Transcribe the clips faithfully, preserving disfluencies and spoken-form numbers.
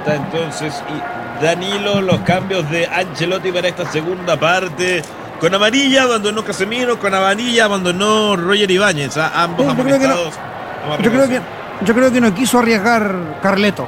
está entonces y Danilo, los cambios de Ancelotti para esta segunda parte. Con amarilla abandonó Casemiro, con amarilla abandonó Roger Ibáñez, ¿eh? ambos Sí, yo creo que no. amonestados. Yo creo que, yo creo que no quiso arriesgar Carleto.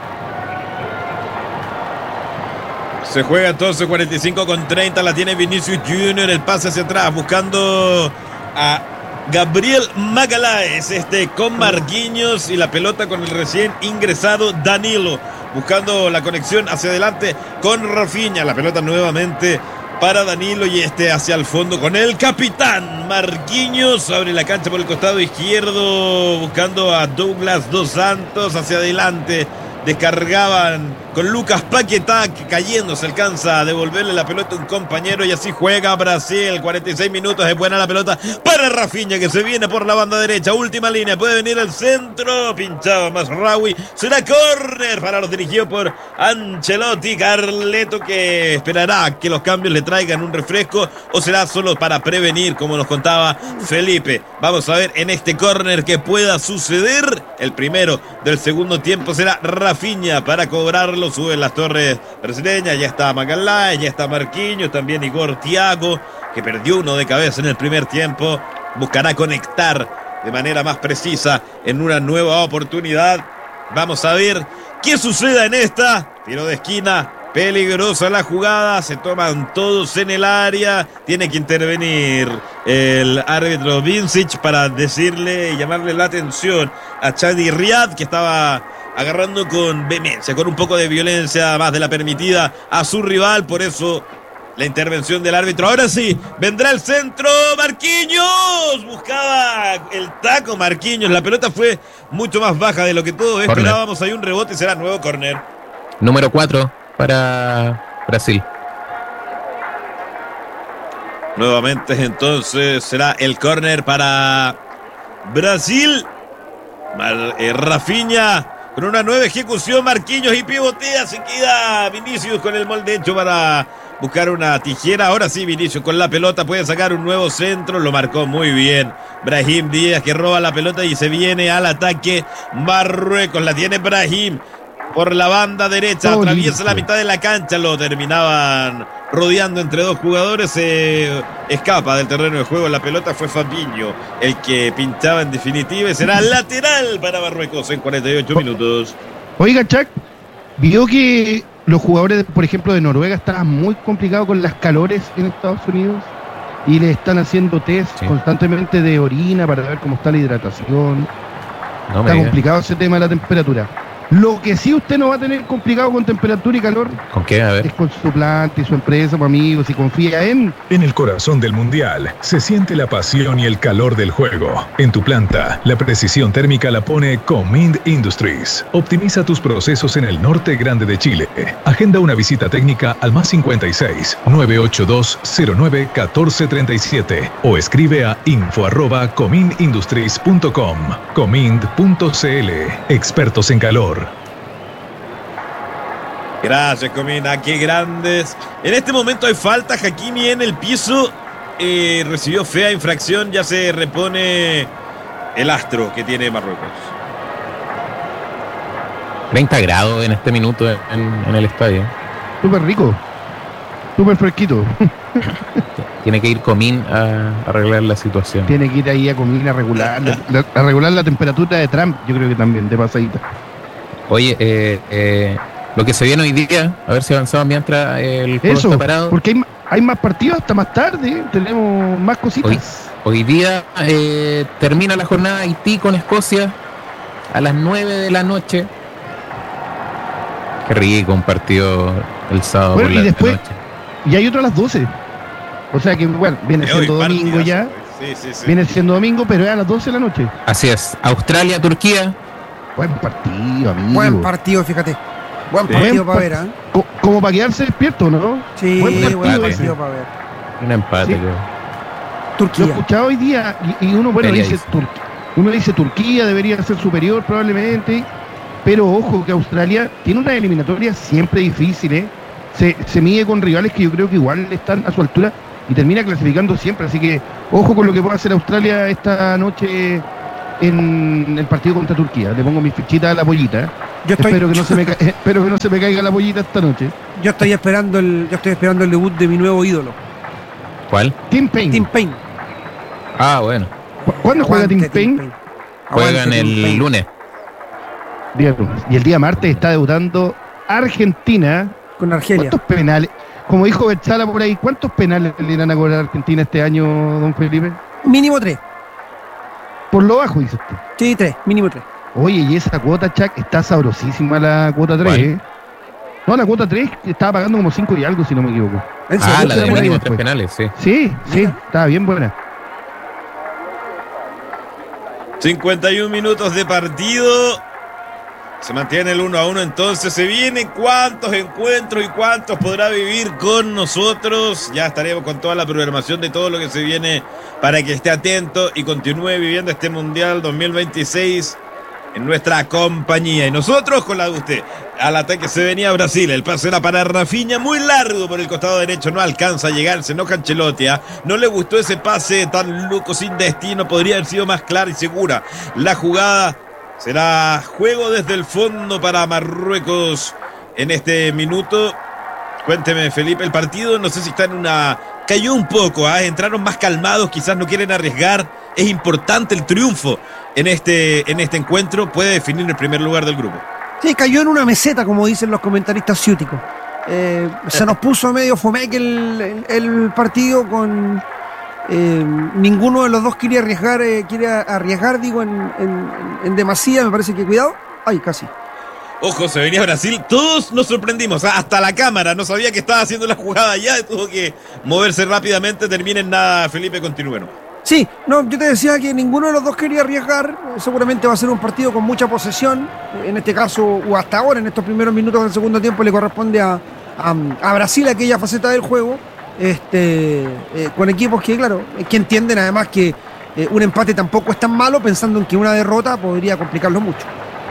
Se juega entonces cuarenta y cinco con treinta, la tiene Vinicius Junior, el pase hacia atrás, buscando a Gabriel Magalhães, este con Marquinhos y la pelota con el recién ingresado Danilo, buscando la conexión hacia adelante con Rafinha, la pelota nuevamente para Danilo y este hacia el fondo con el capitán Marquinhos, abre la cancha por el costado izquierdo buscando a Douglas Dos Santos, hacia adelante descargaban con Lucas Paquetá, que cayendo se alcanza a devolverle la pelota a un compañero y así juega Brasil. Cuarenta y seis minutos, es buena la pelota para Rafinha, que se viene por la banda derecha, última línea, puede venir al centro, pinchaba Mazraoui, será córner para los dirigidos por Ancelotti. Carleto, que esperará que los cambios le traigan un refresco o será solo para prevenir, como nos contaba Felipe. Vamos a ver en este córner que pueda suceder. El primero del segundo tiempo será Rafinha para cobrarlo. Suben las torres brasileñas, ya está Magalhães, ya está Marquinhos, también Igor Thiago, que perdió uno de cabeza en el primer tiempo, buscará conectar de manera más precisa en una nueva oportunidad. Vamos a ver qué suceda en esta. Tiro de esquina, peligrosa la jugada, se toman todos en el área, tiene que intervenir el árbitro Vincic para decirle y llamarle la atención a Chadi Riad, que estaba agarrando con vehemencia, con un poco de violencia más de la permitida a su rival, por eso la intervención del árbitro. Ahora sí, vendrá el centro, Marquinhos, buscaba el taco Marquinhos, la pelota fue mucho más baja de lo que todos esperábamos, hay un rebote y será nuevo córner. Número cuatro para Brasil. Nuevamente entonces será el córner para Brasil. Mar, eh, Rafinha con una nueva ejecución, Marquinhos y pivotea, se queda Vinicius con el molde hecho para buscar una tijera. Ahora sí, Vinicius con la pelota puede sacar un nuevo centro, lo marcó muy bien Brahim Díaz, que roba la pelota y se viene al ataque Marruecos. La tiene Brahim por la banda derecha, oh, atraviesa lindo. La mitad de la cancha, lo terminaban rodeando entre dos jugadores, se eh, escapa del terreno de juego, la pelota fue Fabinho el que pinchaba en definitiva y será lateral para Marruecos en cuarenta y ocho minutos. Oiga, Chuck, vio que los jugadores, por ejemplo, de Noruega estaban muy complicados con las calores en Estados Unidos y le están haciendo test sí. constantemente de orina para ver cómo está la hidratación. No está complicado ese tema de la temperatura. Lo que sí usted no va a tener complicado con temperatura y calor, ¿con qué? A ver. Es con su planta y su empresa, pues, amigos, y confía en... En el corazón del mundial se siente la pasión y el calor del juego. En tu planta, la precisión térmica la pone Comind Industries. Optimiza tus procesos en el norte grande de Chile. Agenda una visita técnica al más cincuenta y seis, nueve ocho dos, cero nueve, uno cuatro tres siete o escribe a info arroba comindindustries punto com. Comind punto cl. Expertos en calor. Gracias, Comina, qué grandes. En este momento hay falta, Hakimi en el piso, eh, recibió fea infracción, ya se repone el astro que tiene Marruecos. treinta grados en este minuto en, en el estadio. Súper rico, súper fresquito. Tiene que ir Comín a, a arreglar la situación. Tiene que ir ahí a Comín a regular, la, a regular la temperatura de Trump, yo creo que también, de pasadita. Oye, eh... eh lo que se viene hoy día, a ver si avanzamos mientras el juego Eso, está parado. Porque hay, hay más partidos hasta más tarde, tenemos más cositas. Hoy, hoy día eh, termina la jornada Haití con Escocia a las nueve de la noche. Qué rico un partido el sábado bueno, por la y después, noche. Y hay otro a las doce. O sea que, bueno, viene y siendo domingo partidas, ya. Sí, sí, sí. Viene siendo domingo, pero es a las doce de la noche. Así es. Australia, Turquía. Buen partido, amigo. Buen partido, fíjate. Buen sí. partido para ver, ¿eh? Co- como para quedarse despierto, ¿no? Sí, buen, buen partido para ver. Un empate, sí. creo. Turquía. Lo he escuchado hoy día y, y uno, bueno, Pelia dice, Tur- uno dice Turquía debería ser superior probablemente, pero ojo que Australia tiene una eliminatoria siempre difícil, ¿eh? Se, se mide con rivales que yo creo que igual están a su altura y termina clasificando siempre, así que ojo con lo que puede hacer Australia esta noche en el partido contra Turquía. Le pongo mi fichita a la pollita. Yo estoy, espero, que no se me ca- espero que no se me caiga la pollita esta noche. yo estoy esperando el, yo estoy esperando el debut de mi nuevo ídolo, ¿Cuál? Tim Payne. Tim Payne. Ah, bueno. ¿Cu- ¿Cuándo juega Aguante, Tim Payne? Juegan Aguante, Tim el Payne. lunes. Día lunes. Y el día martes está debutando Argentina. Con Argelia. ¿Cuántos penales? Como dijo Betzala por ahí, ¿cuántos penales le irán a cobrar a Argentina este año, don Felipe? Mínimo tres. Por lo bajo, dice usted. Sí, tres. Mínimo tres. Oye, y esa cuota, Chuck, está sabrosísima la cuota tres, ¿Cuál? ¿eh? No, la cuota tres estaba pagando como cinco y algo, si no me equivoco. ¿En Ah, serio? la de por ahí mínimo después. tres penales, sí. Sí, sí, Mira. estaba bien buena. cincuenta y un minutos de partido. Se mantiene el uno a uno, entonces se vienen cuántos encuentros y cuántos podrá vivir con nosotros. Ya estaremos con toda la programación de todo lo que se viene para que esté atento y continúe viviendo este Mundial dos mil veintiséis en nuestra compañía. Y nosotros con la de usted. Al ataque se venía Brasil, el pase era para Rafinha, muy largo por el costado derecho, no alcanza a llegar, se enoja Ancelotti, ¿eh? No le gustó ese pase tan loco, sin destino, podría haber sido más clara y segura la jugada. Será juego desde el fondo para Marruecos en este minuto. Cuénteme, Felipe, el partido no sé si está en una... Cayó un poco, ¿eh? Entraron más calmados, quizás no quieren arriesgar. Es importante el triunfo en este, en este encuentro, puede definir el primer lugar del grupo. Sí, cayó en una meseta, como dicen los comentaristas ciúticos. Eh, se nos puso medio fomeque el, el, el partido con... Eh, ninguno de los dos quiere arriesgar, eh, quiere arriesgar, digo, en, en, en demasía, me parece que cuidado. Ay, casi. Ojo, se venía Brasil, todos nos sorprendimos, ¿eh? Hasta la cámara, no sabía que estaba haciendo la jugada ya, tuvo que moverse rápidamente, termina en nada, Felipe, continúe. Sí, no, yo te decía que ninguno de los dos quería arriesgar, seguramente va a ser un partido con mucha posesión, en este caso, o hasta ahora, en estos primeros minutos del segundo tiempo, le corresponde a, a, a Brasil aquella faceta del juego. Este, eh, con equipos que, claro, que entienden además que eh, un empate tampoco es tan malo, pensando en que una derrota podría complicarlo mucho.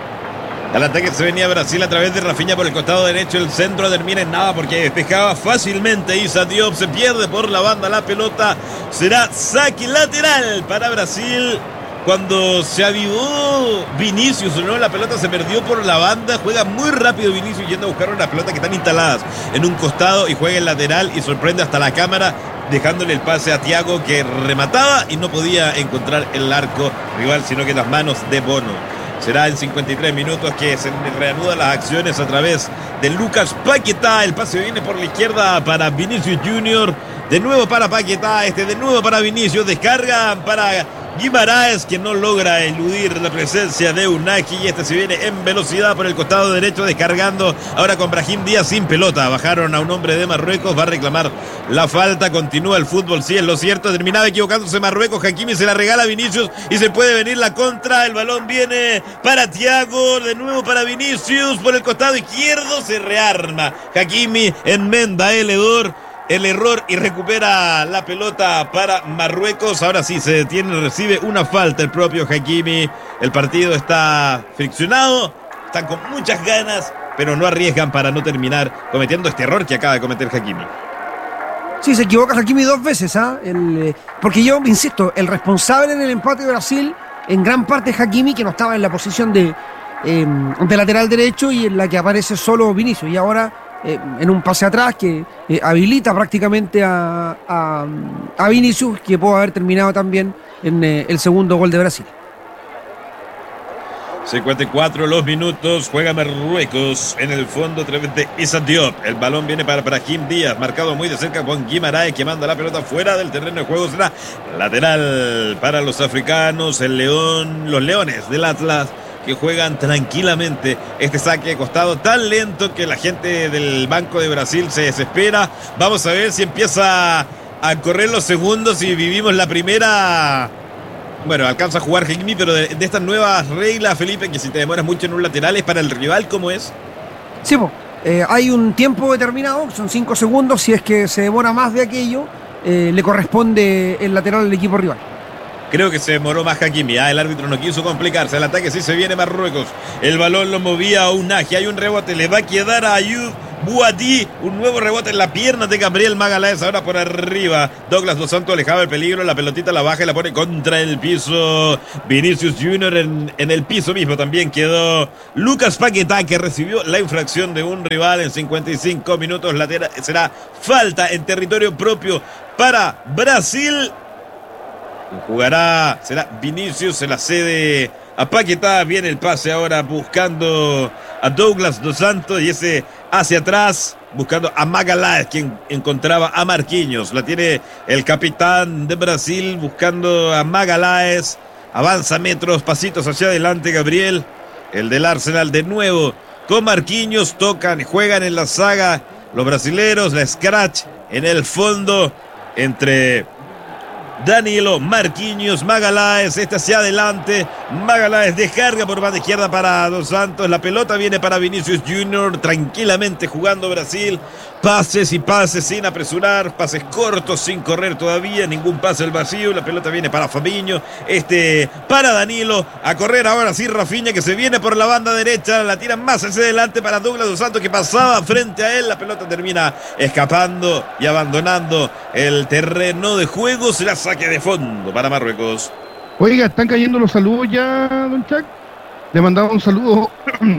Al ataque se venía Brasil a través de Rafinha por el costado derecho, el centro termina en nada porque despejaba fácilmente Issa Diop, se pierde por la banda la pelota, será saque lateral para Brasil. Cuando se avivó Vinicius, ¿no? La pelota se perdió por la banda, juega muy rápido Vinicius yendo a buscar unas pelotas que están instaladas en un costado y juega el lateral y sorprende hasta la cámara, dejándole el pase a Thiago que remataba y no podía encontrar el arco rival, sino que las manos de Bono. Será en cincuenta y tres minutos que se reanudan las acciones a través de Lucas Paquetá. El pase viene por la izquierda para Vinicius Junior. De nuevo para Paquetá, este de nuevo para Vinicius. Descarga para Guimaraes, que no logra eludir la presencia de Unagi. Y este se viene en velocidad por el costado derecho, descargando ahora con Brahim Díaz sin pelota. Bajaron a un hombre de Marruecos, va a reclamar la falta. Continúa el fútbol, sí es lo cierto. Terminaba equivocándose Marruecos. Hakimi se la regala a Vinicius y se puede venir la contra. El balón viene para Thiago, de nuevo para Vinicius por el costado izquierdo. Se rearma Hakimi, enmenda el hedor. El error y recupera la pelota para Marruecos. Ahora sí se detiene, recibe una falta el propio Hakimi. El partido está friccionado, están con muchas ganas, pero no arriesgan para no terminar cometiendo este error que acaba de cometer Hakimi. Sí, se equivoca Hakimi dos veces, ¿ah? El, eh, porque yo, insisto, el responsable en el empate de Brasil, en gran parte es Hakimi, que no estaba en la posición de, eh, de lateral derecho y en la que aparece solo Vinicius. Y ahora... Eh, en un pase atrás que eh, habilita prácticamente a, a, a Vinicius, que puede haber terminado también en eh, el segundo gol de Brasil. cincuenta y cuatro los minutos, juega Marruecos en el fondo a través de Issa Diop. El balón viene para Brahim Díaz, marcado muy de cerca con Guimaraes, que manda la pelota fuera del terreno de juego. Será lateral para los africanos, el León, los Leones del Atlas, que juegan tranquilamente este saque de costado tan lento que la gente del Banco de Brasil se desespera. Vamos a ver si empieza a correr los segundos y vivimos la primera. Bueno, alcanza a jugar Hakimi, pero de, de estas nuevas reglas, Felipe, que si te demoras mucho en un lateral es para el rival, ¿cómo es? Sí, pues, eh, hay un tiempo determinado, son cinco segundos, si es que se demora más de aquello, eh, le corresponde el lateral al equipo rival. Creo que se demoró más Hakimi. Ah, el árbitro no quiso complicarse. El ataque sí se viene Marruecos. El balón lo movía a Unaji. Hay un rebote. Le va a quedar a Ayub Buati. Un nuevo rebote en la pierna de Gabriel Magaláes. Ahora por arriba. Douglas Dos Santos alejaba el peligro. La pelotita la baja y la pone contra el piso. Vinicius Junior en, en el piso mismo. También quedó Lucas Paquetá, que recibió la infracción de un rival en cincuenta y cinco minutos. Lateral, será falta en territorio propio para Brasil. Jugará, será Vinicius, se la cede a Paquetá. Viene el pase ahora buscando a Douglas Dos Santos y ese hacia atrás buscando a Magaláes, quien encontraba a Marquinhos. La tiene el capitán de Brasil buscando a Magaláes. Avanza metros, pasitos hacia adelante Gabriel. El del Arsenal de nuevo con Marquinhos. Tocan, juegan en la saga los brasileros. La scratch en el fondo entre Danilo, Marquinhos, Magaláes, este hacia adelante, Magaláes descarga por banda izquierda para Dos Santos, la pelota viene para Vinicius Junior, tranquilamente jugando Brasil, pases y pases sin apresurar, pases cortos sin correr todavía, ningún pase al vacío, la pelota viene para Fabinho, este para Danilo, a correr ahora sí Rafinha que se viene por la banda derecha, la tira más hacia adelante para Douglas Dos Santos que pasaba frente a él, la pelota termina escapando y abandonando el terreno de juego, se la saque de fondo para Marruecos. Oiga, están cayendo los saludos ya, don Chuck. Le mandaba un saludo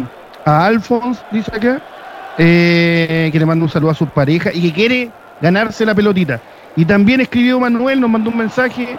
a Alphonse, dice acá, eh, que le manda un saludo a su pareja y que quiere ganarse la pelotita. Y también escribió Manuel, nos mandó un mensaje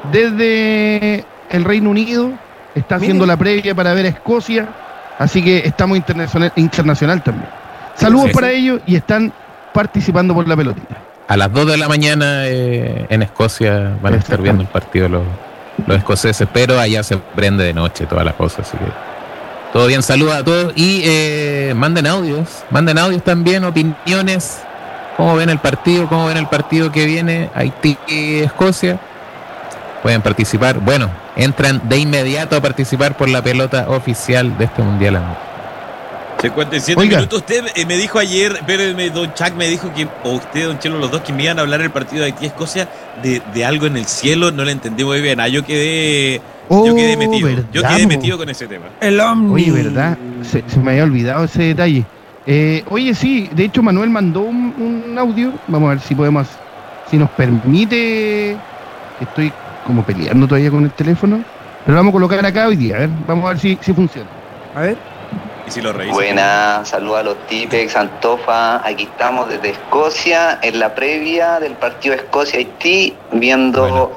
desde el Reino Unido, está haciendo la previa para ver a Escocia, así que estamos internacional, internacional también. Saludos sí, sí, para sí. ellos y están participando por la pelotita. A las dos de la mañana eh, en Escocia van a estar viendo el partido los, los escoceses, pero allá se prende de noche todas las cosas, así que todo bien, saludos a todos y eh, manden audios, manden audios también, opiniones, cómo ven el partido, cómo ven el partido que viene, Haití y Escocia, pueden participar, bueno, entran de inmediato a participar por la pelota oficial de este Mundial. cincuenta y siete Oiga. minutos. Usted eh, me dijo ayer, pero don Chuck me dijo que, o usted, don Chelo, los dos que me iban a hablar el partido de Haití-Escocia de, de algo en el cielo, no lo entendí muy bien. Ah, yo quedé, oh, yo quedé metido. ¿verdad? Yo quedé metido con ese tema. El Omni. Oye, ¿verdad? Se, se me había olvidado ese detalle. Eh, oye, sí, de hecho Manuel mandó un, un audio. Vamos a ver si podemos, si nos permite. Estoy como peleando todavía con el teléfono, pero lo vamos a colocar acá hoy día. A ver, vamos a ver si, si funciona. A ver. Si lo Buenas, saludos a los Tipex, Antofa, aquí estamos desde Escocia, en la previa del partido Escocia-Haití, viendo bueno.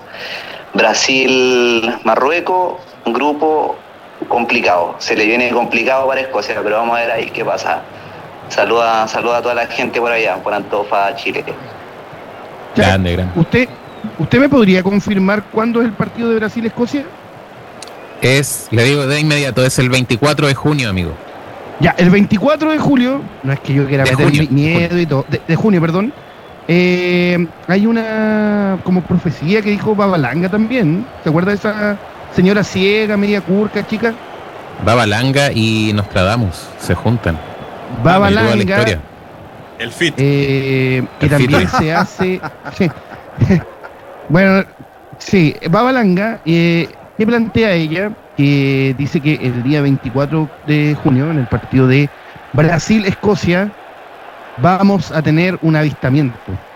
Brasil-Marruecos, un grupo complicado, se le viene complicado para Escocia, pero vamos a ver ahí qué pasa. Saluda, saluda a toda la gente por allá, por Antofa, Chile. Grande, grande. ¿Usted, ¿Usted me podría confirmar cuándo es el partido de Brasil-Escocia? Es, le digo de inmediato, es el veinticuatro de junio, amigo. Ya, el veinticuatro de julio, no es que yo quiera de meter junio, miedo y todo, de, de junio, perdón, eh, hay una como profecía que dijo Babalanga también, ¿se acuerda de esa señora ciega, media curca, chica? Babalanga y Nostradamus se juntan. Babalanga, el fit, eh, que el también fit. se hace, sí. Bueno, sí, Babalanga, eh, ¿qué plantea ella? Que dice que el día veinticuatro de junio, en el partido de Brasil-Escocia, vamos a tener un avistamiento.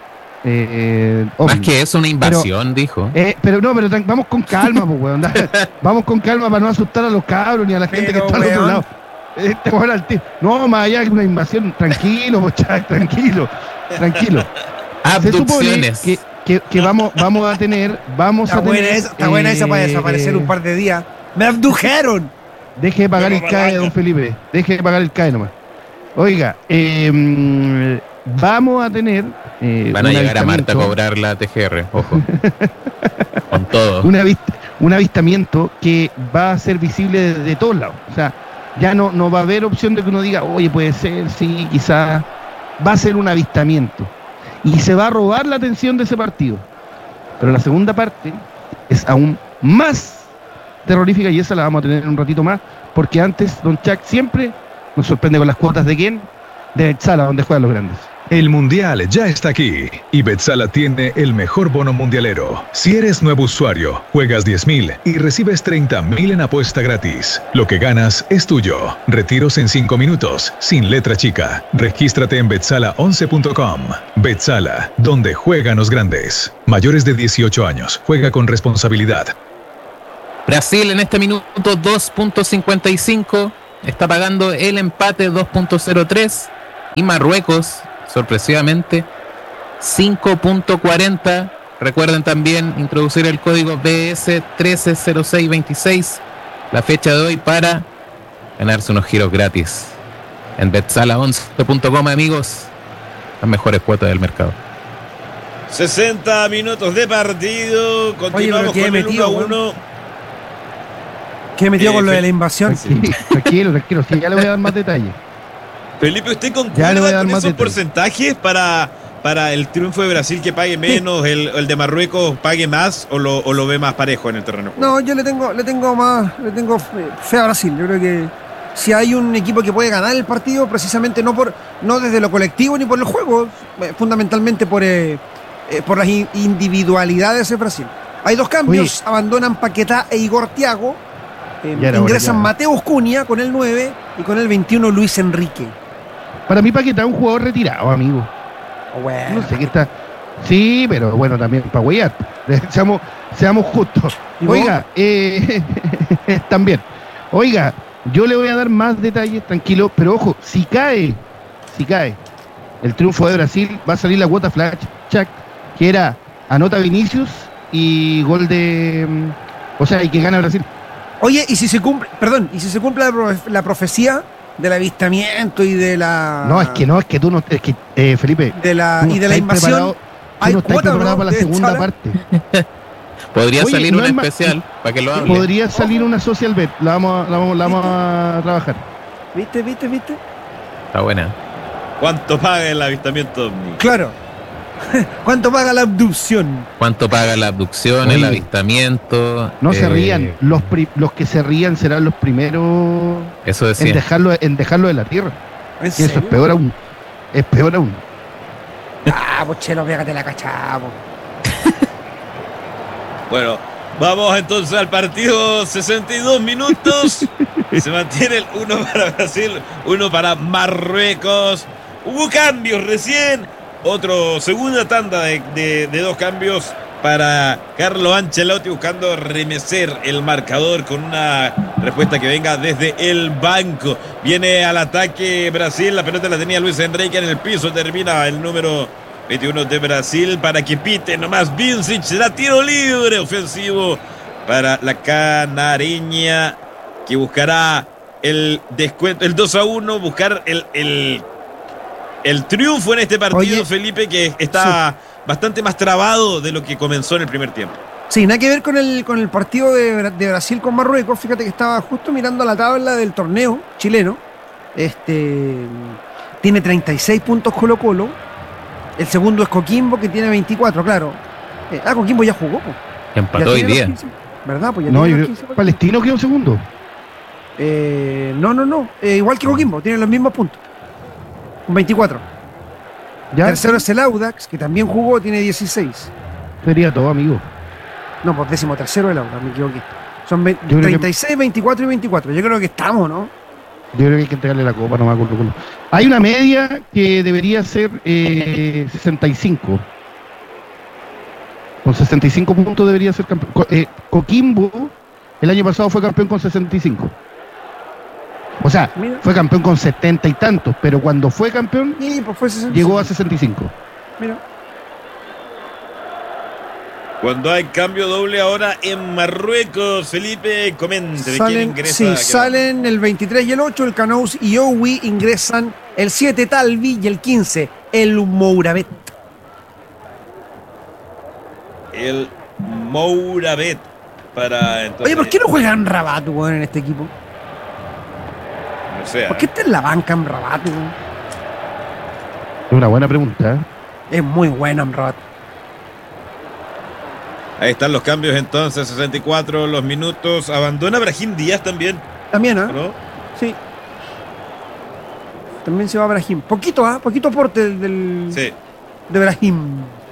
Eh, Más que eso, una invasión, pero, dijo. Eh, pero no, pero vamos con calma, pues, weón. Vamos con calma para no asustar a los cabros ni a la gente pero, que está al otro lado. Este, bueno, al tío. No, más allá que una invasión, tranquilo, muchachos, tranquilo, tranquilo. Abducciones. Se supone que, que, que vamos, vamos a tener, vamos está a tener. Buena esa, está eh, buena esa para desaparecer un par de días. ¡Me abdujeron! Deje de pagar el C A E, don Felipe. Deje de pagar el C A E nomás. Oiga, eh, vamos a tener. Eh, Van a llegar a Marta a cobrar la T G R, ojo. Con todo. Un, avist, un avistamiento que va a ser visible de, de todos lados. O sea, ya no, no va a haber opción de que uno diga, oye, puede ser, sí, quizás. Va a ser un avistamiento. Y se va a robar la atención de ese partido. Pero la segunda parte es aún más terrorífica y esa la vamos a tener en un ratito más, porque antes don Chuck siempre nos sorprende con las cuotas de quién, de Sala, donde juegan los grandes. El Mundial ya está aquí y Betsala tiene el mejor bono mundialero. Si eres nuevo usuario, juegas diez mil y recibes treinta mil en apuesta gratis. Lo que ganas es tuyo. Retiros en cinco minutos, sin letra chica. Regístrate en betsala once punto com. Betsala, donde juegan los grandes. Mayores de dieciocho años, juega con responsabilidad. Brasil en este minuto dos punto cincuenta y cinco, está pagando el empate dos punto cero tres y Marruecos, sorpresivamente, cinco punto cuarenta. Recuerden también introducir el código B S trece cero seis veintiséis la fecha de hoy para ganarse unos giros gratis en betsala once punto com, amigos, las mejores cuotas del mercado. sesenta minutos de partido, continuamos Oye, con el metido, uno a uno. ¿Qué metió Eh, con lo de Fel- la invasión? Sí, tranquilo, tranquilo, sí, ya le voy a dar más detalles. Felipe, ¿usted Ya le voy a concuerda dar con más esos detalles. porcentajes para, para el triunfo de Brasil, que pague menos, el, el de Marruecos pague más, o lo, o lo ve más parejo en el terreno? No, yo le tengo, le tengo más, le tengo fe fe a Brasil. Yo creo que si hay un equipo que puede ganar el partido, precisamente no por, no desde lo colectivo ni por el juego, eh, fundamentalmente por, eh, eh, por las in- individualidades de Brasil. Hay dos cambios, Oye. abandonan Paquetá e Igor Thiago, eh, Ya era hora, ingresan ya. Mateus Cunha con el nueve y con el veintiuno Luis Enrique. Para mí Paquetá es un jugador retirado, amigo. No sé qué está. Sí, pero bueno, también para huear. Seamos, seamos justos. ¿Y vos? Oiga, eh, también. Oiga, yo le voy a dar más detalles, tranquilo, pero ojo, si cae, si cae el triunfo de Brasil, va a salir la cuota flash check, que era anota Vinicius y gol de. mm, O sea, y que gana Brasil. Oye, y si se cumple, perdón, y si se cumple la, profe- la profecía del avistamiento y de la No, es que no, es que tú no. Es que, eh, Felipe. de la tú no y de la estás invasión preparado- tú hay no estás cuota, preparado ¿no? para la de segunda Chala. parte. Podría Oye, salir no una es ma- especial para que lo hable. Podría salir una social bet, la vamos, a- la vamos, la vamos a trabajar. ¿Viste, viste, viste? Está buena. ¿Cuánto paga el avistamiento ovni? Claro. ¿Cuánto paga la abducción? ¿Cuánto paga la abducción, Oye, el avistamiento? No se Eh, rían, los, pri- los que se rían serán los primeros Eso en decía. dejarlo, en dejarlo de la tierra. ¿En Y eso es serio? peor aún. Es peor aún. Ah, pues chelo, pégate la cachada, po. Bueno, vamos entonces al partido, sesenta y dos minutos. Se mantiene el uno para Brasil, uno para Marruecos. Hubo cambios recién. Otro, segunda tanda de, de- de dos cambios para Carlo Ancelotti, buscando remecer el marcador con una respuesta que venga desde el banco. Viene al ataque Brasil, la pelota la tenía Luis Enrique en el piso, termina el número veintiuno de Brasil para que pite nomás Vincic, será tiro libre ofensivo para la canareña, que buscará el descuento, el dos a uno, buscar el, el, el triunfo en este partido. Oye, Felipe, que está bastante más trabado de lo que comenzó en el primer tiempo. Sí, nada que ver con el, con el partido de, Bra- de Brasil con Marruecos. Fíjate que estaba justo mirando la tabla del torneo chileno. Este tiene treinta y seis puntos Colo Colo. El segundo es Coquimbo, que tiene veinticuatro, claro. Eh, ah, Coquimbo ya jugó, po. Ya Empató hoy tiene los día. quince, ¿verdad? Pues ya No, tiene yo los creo- quince. Palestino quedó segundo. Eh, no, no, no. Eh, igual que Coquimbo, tienen los mismos puntos. Con veinticuatro. Ya Tercero es el Audax, que también jugó, tiene dieciséis. sería todo, amigo. No, pues décimo tercero el Audax, me equivoqué. Son ve- Yo creo que- treinta y seis, veinticuatro y veinticuatro. Yo creo que estamos, ¿no? Yo creo que hay que entregarle la copa nomás a Colo Colo. Hay una media que debería ser eh, sesenta y cinco. Con sesenta y cinco puntos debería ser campeón. Co- eh, Coquimbo el año pasado fue campeón con sesenta y cinco. O sea, Mira. fue campeón con setenta y tantos, pero cuando fue campeón Y pues fue sesenta. llegó a sesenta y cinco. Mira. Cuando hay cambio doble ahora en Marruecos, Felipe, comente de quién Salen, ingresa. sí, ¿Qué salen el veintitrés y el ocho, el Canous y Owi ingresan el siete Talvi y el quince el Mouravet. El Mouravet para entonces. Oye, ¿por qué no juegan Rabat, weón, en este equipo? No sé. ¿Por qué está en la banca en Rabat, weón? Es una buena pregunta. ¿eh? Es muy bueno en Rabat. Ahí están los cambios entonces, sesenta y cuatro los minutos. Abandona Brahim Díaz también, También, ¿ah? ¿no? Sí. También se va Brahim. Poquito, ¿ah? Poquito aporte del, del- Sí. de Brahim.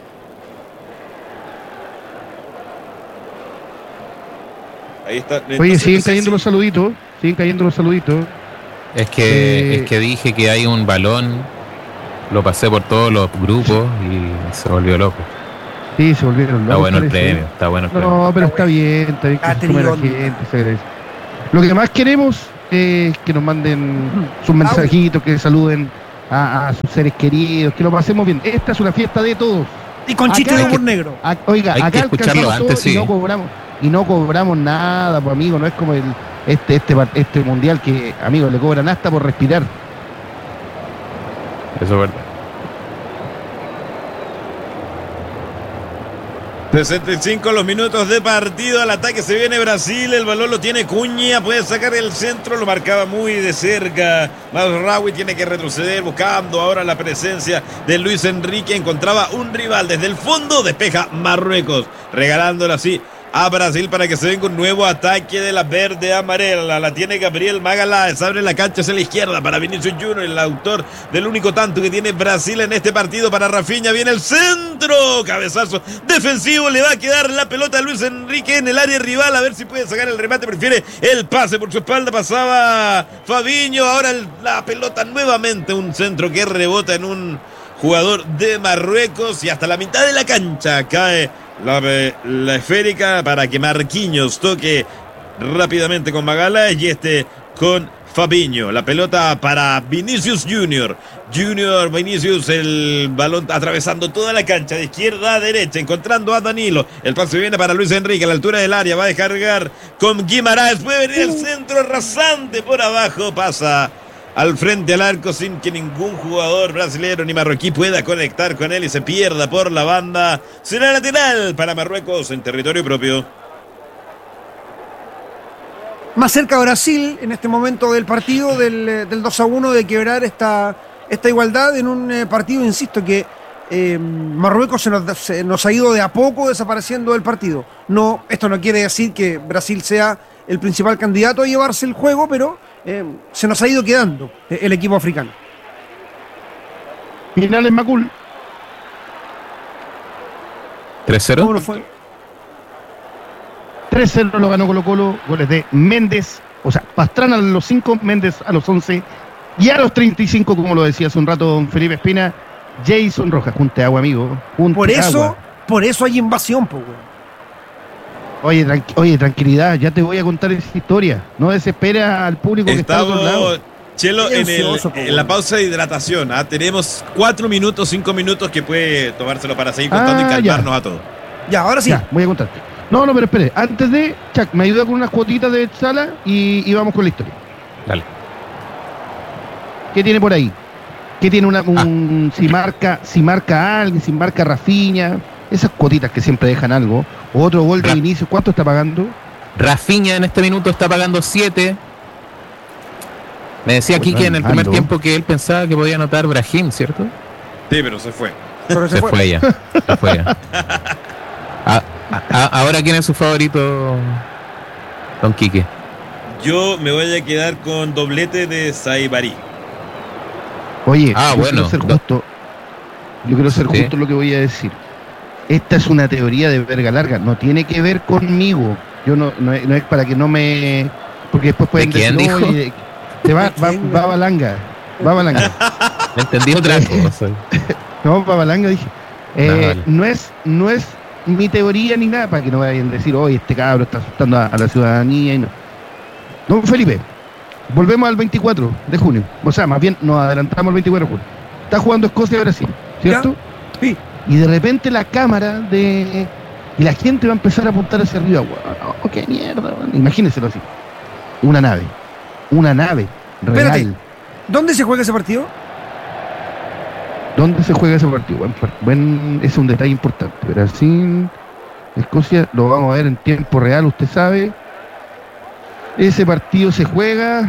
Ahí está. Oye, Entonces, siguen sí, cayendo sí. los saluditos. Siguen cayendo los saluditos. Es que, Eh, es que dije que hay un balón, lo pasé por todos los grupos y se volvió loco. Sí, se volvieron Está locos, bueno el parece. premio, está bueno el premio. No, pero está bien, está bien que Ah, se sume la trillón. gente, se agradece. Lo que más queremos es que nos manden sus mensajitos, que saluden a, a sus seres queridos, que lo pasemos bien. Esta es una fiesta de todos. Y con Acá chiste de hay humor que- negro. A- oiga, Hay que acá escucharlo alcanzamos antes, todo y sí. no cobramos y no cobramos nada, pues amigo, no es como el este este par- este mundial que amigos le cobran hasta por respirar. Eso es verdad. sesenta y cinco los minutos de partido. Al ataque se viene Brasil. El balón lo tiene Cuña. Puede sacar el centro. Lo marcaba muy de cerca. Mazraoui tiene que retroceder buscando ahora la presencia de Luis Enrique. Encontraba un rival desde el fondo. Despeja Marruecos. Regalándolo así a Brasil para que se venga un nuevo ataque de la verde amarela. La tiene Gabriel Magaláes. Abre la cancha hacia la izquierda para Vinicius Junior, el autor del único tanto que tiene Brasil en este partido. Para Rafinha viene el centro. Cabezazo defensivo. Le va a quedar la pelota a Luis Enrique en el área rival. A ver si puede sacar el remate. Prefiere el pase por su espalda. Pasaba Fabinho. Ahora el- la pelota nuevamente. Un centro que rebota en un jugador de Marruecos. Y hasta la mitad de la cancha cae La, la esférica para que Marquinhos toque rápidamente con Magaláes y este con Fabinho. La pelota para Vinicius Junior. Junior, Vinicius, el balón atravesando toda la cancha de izquierda a derecha, encontrando a Danilo. El pase viene para Luis Enrique a la altura del área. Va a descargar con Guimaraes. Puede venir el centro rasante por abajo. Pasa al frente al arco sin que ningún jugador brasileño ni marroquí pueda conectar con él y se pierda por la banda. Será lateral para Marruecos en territorio propio. Más cerca Brasil en este momento del partido, del, eh, del dos a uno, de quebrar esta, esta igualdad en un eh, partido, insisto, que eh, Marruecos se nos, se nos ha ido de a poco desapareciendo del partido. No, esto no quiere decir que Brasil sea el principal candidato a llevarse el juego, pero eh, se nos ha ido quedando eh, el equipo africano. Finales Macul. tres cero. ¿Cómo no fue? tres cero lo ganó Colo Colo, goles de Méndez, o sea, Pastrana a los cinco, Méndez a los once, y a los treinta y cinco, como lo decía hace un rato don Felipe Espina, Jason Rojas, junte agua, amigo. Junte Por eso, agua. por eso hay invasión, po, weón. Oye, tranqui- oye, tranquilidad, ya te voy a contar esa historia. No desespera al público que está al otro lado. Estamos, Chelo, Qué en, el- ansioso, po, en la pausa de hidratación. ¿ah? Tenemos cuatro minutos, cinco minutos que puede tomárselo para seguir contando Ah, y ya. calmarnos a todos. Ya, ahora sí. Ya, voy a contar. No, no, pero espere. Antes de, Chuck, me ayuda con unas cuotitas de sala y, y vamos con la historia. Dale. ¿Qué tiene por ahí? ¿Qué tiene una, un, si marca, si marca a alguien, si marca Rafinha? Esas cuotitas que siempre dejan algo. Otro gol de Ra- inicio, ¿cuánto está pagando? Rafinha en este minuto está pagando siete. Me decía Pues Kike en el ando. primer tiempo que él pensaba que podía anotar Brahim, ¿cierto? Sí, pero se fue. Pero se Se fue. fue ya. Se fue ya. A- a- ahora, ¿quién es su favorito, don Quique? Yo me voy a quedar con doblete de Saibari. Oye, Ah, yo bueno. quiero ser justo. Yo quiero ser Sí. justo en lo que voy a decir. Esta es una teoría de verga larga, no tiene que ver conmigo. Yo no, no, es, no es para que no me. Porque después pueden ¿De quién decir, dijo? "Oye, te va, va, quién, va Balanga. Va Balanga. Entendí otra cosa. No, va Balanga, dije. Eh, No, vale. no, es, no es mi teoría ni nada, para que no vayan a decir, oye, este cabro está asustando a, a la ciudadanía y no. Don Felipe, volvemos al veinticuatro de junio. O sea, más bien nos adelantamos al veinticuatro de junio. Está jugando Escocia y Brasil, ¿cierto? Sí. Y de repente la cámara de. Y la gente va a empezar a apuntar hacia arriba. Wow, oh, qué mierda, man. Imagínenselo así. Una nave. Una nave real. Espérate. ¿Dónde se juega ese partido? ¿Dónde se juega ese partido? Buen, par- buen, es un detalle importante. Brasil, Escocia, lo vamos a ver en tiempo real, usted sabe. Ese partido se juega.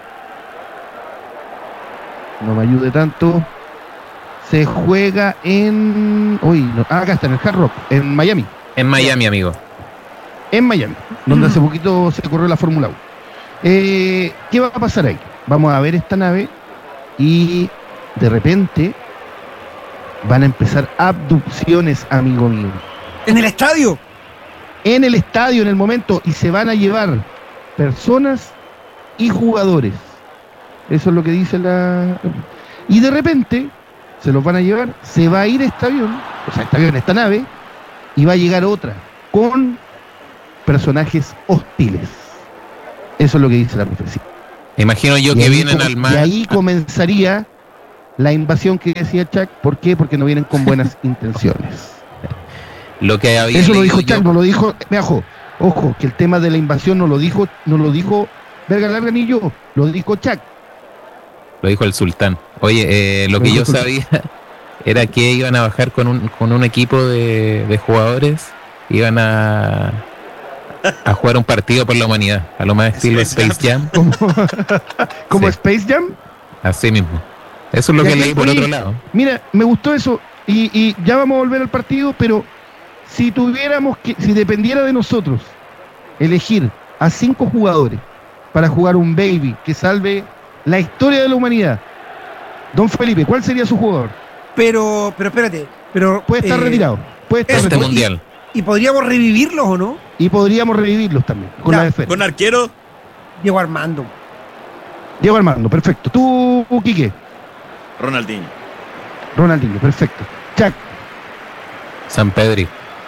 No me ayude tanto. Se juega en. Uy, no, ah, acá está, en el Hard Rock, en Miami. En Miami, amigo. En Miami, donde hace poquito se corrió la Fórmula uno. Eh, ¿Qué va a pasar ahí? Vamos a ver esta nave Y de repente van a empezar abducciones, amigo mío. ¿En el estadio? En el estadio, en el momento, y se van a llevar personas y jugadores. Eso es lo que dice la... Y de repente se los van a llevar, se va a ir este avión, o sea, este avión, esta nave, y va a llegar otra con personajes hostiles. Eso es lo que dice la profecía. Imagino yo Y que ahí vienen com- al mar. Y ahí comenzaría la invasión que decía Chuck. ¿Por qué? Porque no vienen con buenas intenciones. Lo que había Eso lo leído dijo yo- Chuck, no lo dijo... Me ojo, ojo, que el tema de la invasión no lo dijo, no lo dijo Verga Larga ni yo, lo dijo Chuck. Lo dijo el sultán. Oye, eh, lo Lo que dijo yo el sultán. sabía era que iban a bajar con un, con un equipo de, de jugadores, iban a, a jugar un partido por la humanidad, a lo más estilo Space Space Jam, Como, como Sí. Space Jam. así mismo. Eso es lo Y que aquí, leí por oye, otro lado. Mira, me gustó eso. Y, y ya vamos a volver al partido, pero si tuviéramos que, si dependiera de nosotros elegir a cinco jugadores para jugar un baby que salve la historia de la humanidad, Don Felipe, ¿cuál sería su jugador? Pero, pero espérate, pero... Puede estar eh, retirado, puede estar eso, Este retirado. mundial. ¿Y podríamos revivirlos o no? Y podríamos revivirlos también con Ya, la defensa. Con arquero, Diego Armando. Diego Armando, perfecto. Tú, Quique, Ronaldinho. Ronaldinho, perfecto. Chuck, San Pedri.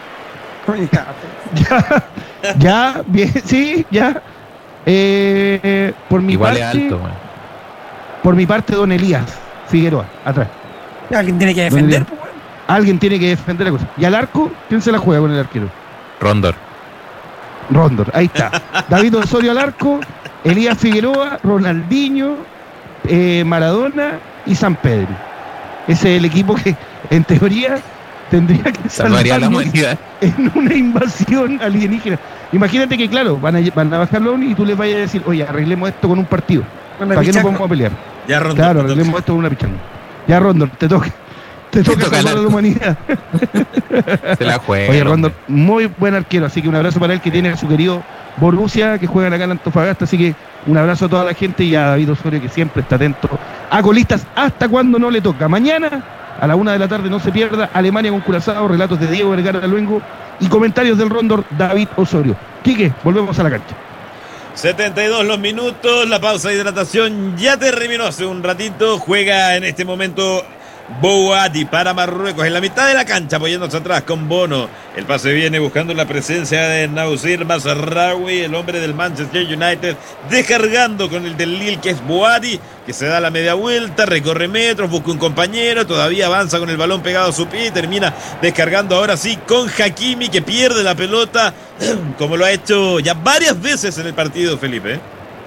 ya, ya, bien, sí, ya. Eh, por mi Igual parte, es alto, man. por mi parte, don Elías Figueroa, atrás. Alguien tiene que Don defender, Elías. pues, bueno. Alguien tiene que defender la cosa. Y al arco, ¿quién se la juega con el arquero? Rondor. Rondor, ahí está. David Osorio al arco, Elías Figueroa, Ronaldinho, eh, Maradona y San Pedro. Ese es el equipo que, en teoría, tendría que Salvaría a la salvarnos humanidad. en una invasión alienígena. Imagínate que, claro, van a, van a bajar la ONU y tú les vayas a decir, oye, arreglemos esto con un partido. Con la ¿Para qué nos pichaca. vamos a pelear? Ya Rondón. Claro, te toca. arreglemos esto con una pichanga. Ya, Rondor, te toca. Te toca toca el salvar a la arco. humanidad. Se la juega. Oye, el Rondor, hombre. muy buen arquero, así que un abrazo para él que tiene a su querido Borussia, que juegan acá en Antofagasta, así que un abrazo a toda la gente y a David Osorio, que siempre está atento a colistas hasta cuando no le toca. Mañana, a la una de la tarde, no se pierda Alemania con Curazao, relatos de Diego Vergara Luengo y comentarios del Rondor David Osorio. Quique, volvemos a la cancha. setenta y dos los minutos, la pausa de hidratación ya terminó hace un ratito. Juega en este momento Bouhaddi para Marruecos en la mitad de la cancha, apoyándose atrás con Bono. El pase viene buscando la presencia de Nausir Mazraoui, el hombre del Manchester United, descargando con el del Lille, que es Bouhaddi, que se da la media vuelta, recorre metros, busca un compañero, todavía avanza con el balón pegado a su pie y termina descargando ahora sí con Hakimi, que pierde la pelota, como lo ha hecho ya varias veces en el partido, Felipe.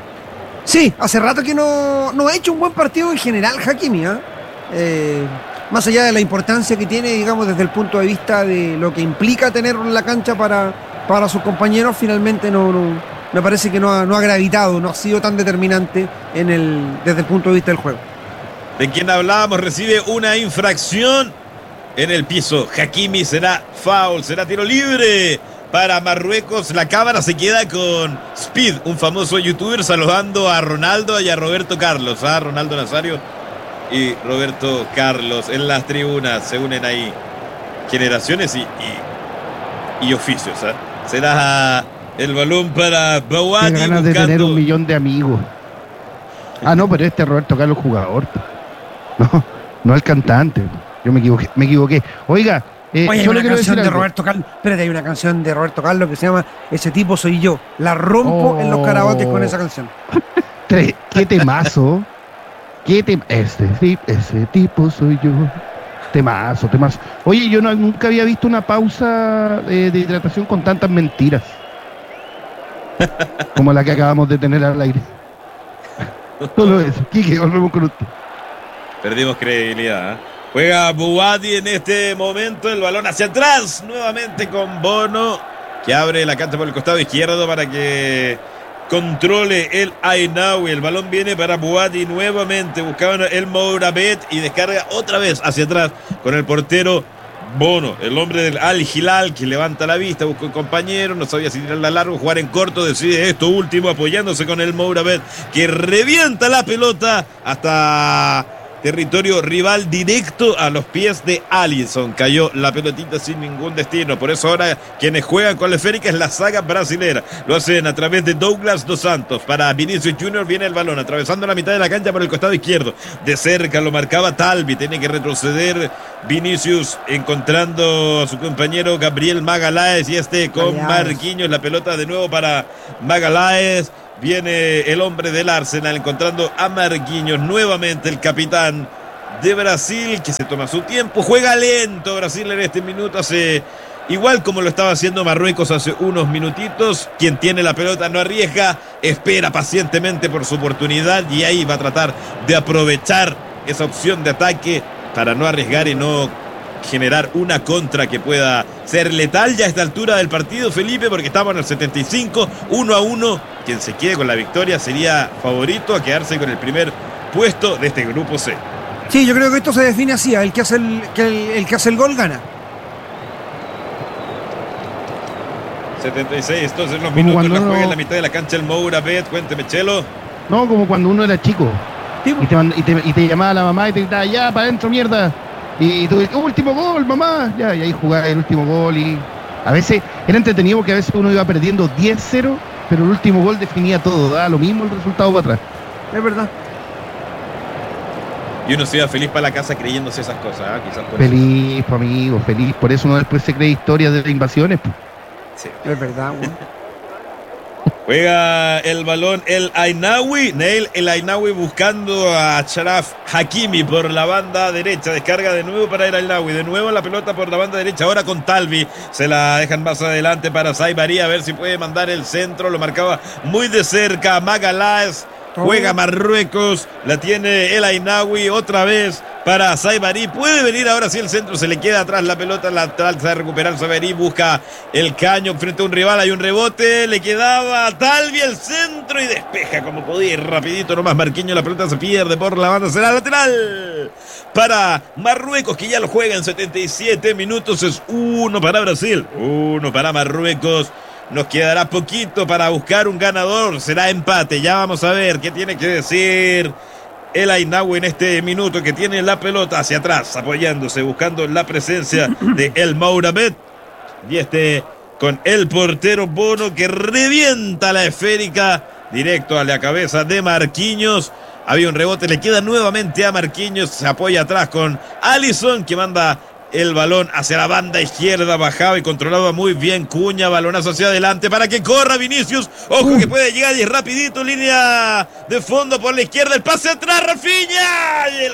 Sí, hace rato que no, no ha hecho un buen partido en general Hakimi, ¿ah? Eh, más allá de la importancia que tiene, digamos, desde el punto de vista de lo que implica tenerlo en la cancha para, para sus compañeros, finalmente no, no me parece que no ha, no ha gravitado, no ha sido tan determinante en el, desde el punto de vista del juego. De quien hablábamos, recibe una infracción en el piso. Hakimi, será foul, será tiro libre para Marruecos. La cámara se queda con Speed, un famoso youtuber, saludando a Ronaldo y a Roberto Carlos, a Ronaldo Nazario y Roberto Carlos en las tribunas. Se unen ahí generaciones y, y, y oficios. ¿eh? Será el balón para Qué Bouhaddi ganas de tener buscando... un millón de amigos. Ah, no, pero este es Roberto Carlos jugador. No, no el cantante. Yo me equivoqué, me equivoqué. Oiga, eh, Oye, hay solo una quiero canción decir de algo. Roberto Carlos. Espérate, hay una canción de Roberto Carlos que se llama Ese tipo soy yo. La rompo Oh. en los karaoke con esa canción. Tre- qué temazo. Qué tem ese, ti- ese tipo soy yo. Temazo, temazo. Oye, yo no- nunca había visto una pausa eh, de hidratación con tantas mentiras como la que acabamos de tener al aire. Solo eso. Quique, volvemos con usted. Perdimos credibilidad. ¿eh? Juega Bouhaddi en este momento. El balón hacia atrás. Nuevamente con Bono, que abre la cancha por el costado izquierdo para que controle el Ainaoui. El balón viene para Bouhaddi nuevamente. Buscaban el Mourabet y descarga otra vez hacia atrás con el portero Bono, el hombre del Al Hilal, que levanta la vista, busca un compañero, no sabía si tirarla largo, jugar en corto, decide esto último, apoyándose con el Mouravet, que revienta la pelota hasta territorio rival, directo a los pies de Alisson. Cayó la pelotita sin ningún destino. Por eso ahora quienes juegan con la esférica es la saga brasilera. Lo hacen a través de Douglas dos Santos. Para Vinicius Junior viene el balón atravesando la mitad de la cancha por el costado izquierdo. De cerca lo marcaba Talvi. Tiene que retroceder Vinicius encontrando a su compañero Gabriel Magalhães, y este con Marquinhos. La pelota de nuevo para Magalhães. Viene el hombre del Arsenal encontrando a Marquinhos, nuevamente el capitán de Brasil, que se toma su tiempo, juega lento Brasil en este minuto, hace igual como lo estaba haciendo Marruecos hace unos minutitos. Quien tiene la pelota no arriesga, espera pacientemente por su oportunidad, y ahí va a tratar de aprovechar esa opción de ataque para no arriesgar y no generar una contra que pueda ser letal ya a esta altura del partido, Felipe, porque estamos en el setenta y cinco, uno a uno. Quien se quede con la victoria sería favorito a quedarse con el primer puesto de este grupo C. Sí, yo creo que esto se define así: el que hace el, que el, el que hace el gol gana. setenta y seis, entonces los minutos la juega en la mitad de la cancha el Mouravet. Cuénteme, Chelo. No, como cuando uno era chico, ¿Sí? y, te, y, te, y te llamaba la mamá y te gritaba, ya, para adentro, mierda. Y tú, último gol, mamá. Ya, y ahí jugaba el último gol. Y a veces era entretenido porque a veces uno iba perdiendo diez cero, pero el último gol definía todo. Da lo mismo el resultado para atrás. Es verdad. Y uno se iba feliz para la casa creyéndose esas cosas, ¿eh? Quizás por Feliz, pues, amigo, feliz. Por eso uno después se cree historias de invasiones. Pues. Sí. Es verdad, güey. Juega el balón el Ainawi, Neil el Ainawi buscando a Achraf Hakimi por la banda derecha. Descarga de nuevo para el Ainawi, de nuevo la pelota por la banda derecha, ahora con Talvi. Se la dejan más adelante para Saibari, a ver si puede mandar el centro. Lo marcaba muy de cerca Magalhães. Juega Marruecos, la tiene el Ainawi otra vez para Saibari. Puede venir ahora sí el centro, se le queda atrás la pelota, la trata de recuperar Saibari, busca el caño frente a un rival, hay un rebote, le quedaba a Talvi el centro y despeja como podía, rapidito nomás Marquinhos, la pelota se pierde por la banda, será lateral para Marruecos, que ya lo juega en setenta y siete minutos. Es uno para Brasil, uno para Marruecos. Nos quedará poquito para buscar un ganador. Será empate. Ya vamos a ver qué tiene que decir el Ainawi en este minuto, que tiene la pelota hacia atrás, apoyándose, buscando la presencia de el Mouravet. Y este con el portero Bono, que revienta la esférica directo a la cabeza de Marquinhos. Había un rebote, le queda nuevamente a Marquinhos. Se apoya atrás con Alisson, que manda el balón hacia la banda izquierda, bajaba y controlaba muy bien Cuña, balonazo hacia adelante para que corra Vinicius, ojo uh. que puede llegar y rapidito, línea de fondo por la izquierda, el pase atrás, Rafinha, y el